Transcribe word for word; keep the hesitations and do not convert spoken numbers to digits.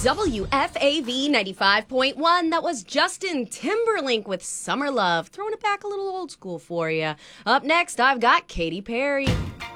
W F A V ninety-five point one. That was Justin Timberlake with Summer Love. Throwing it back a little old school for you. Up next, I've got Katy Perry.